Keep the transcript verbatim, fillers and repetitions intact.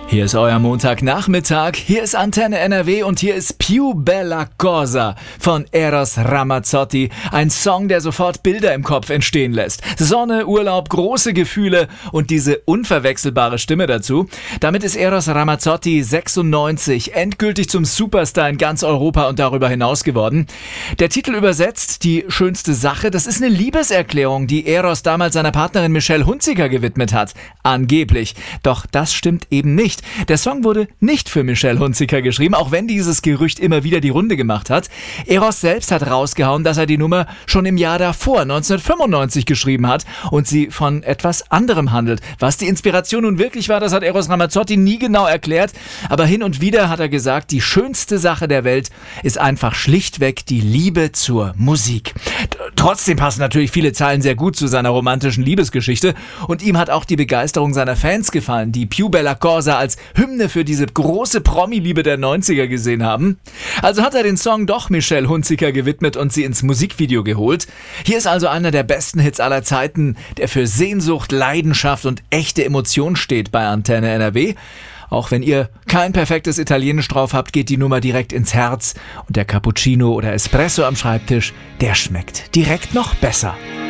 Hier ist euer Montagnachmittag, hier ist Antenne N R W und hier ist Più bella cosa von Eros Ramazzotti. Ein Song, der sofort Bilder im Kopf entstehen lässt. Sonne, Urlaub, große Gefühle und diese unverwechselbare Stimme dazu. Damit ist Eros Ramazzotti sechsundneunzig endgültig zum Superstar in ganz Europa und darüber hinaus geworden. Der Titel übersetzt, die schönste Sache, das ist eine Liebeserklärung, die Eros damals seiner Partnerin Michelle Hunziker gewidmet hat. Angeblich. Doch das stimmt eben nicht. Der Song wurde nicht für Michelle Hunziker geschrieben, auch wenn dieses Gerücht immer wieder die Runde gemacht hat. Eros selbst hat rausgehauen, dass er die Nummer schon im Jahr davor, neunzehnhundertfünfundneunzig, geschrieben hat und sie von etwas anderem handelt. Was die Inspiration nun wirklich war, das hat Eros Ramazzotti nie genau erklärt, aber hin und wieder hat er gesagt, die schönste Sache der Welt ist einfach schlichtweg die Liebe zur Musik. Trotzdem passen natürlich viele Zeilen sehr gut zu seiner romantischen Liebesgeschichte und ihm hat auch die Begeisterung seiner Fans gefallen, die Più bella cosa als Hymne für diese große Promi-Liebe der neunziger gesehen haben. Also hat er den Song doch Michelle Hunziker gewidmet und sie ins Musikvideo geholt. Hier ist also einer der besten Hits aller Zeiten, der für Sehnsucht, Leidenschaft und echte Emotion steht bei Antenne N R W. Auch wenn ihr kein perfektes Italienisch drauf habt, geht die Nummer direkt ins Herz und der Cappuccino oder Espresso am Schreibtisch, der schmeckt direkt noch besser.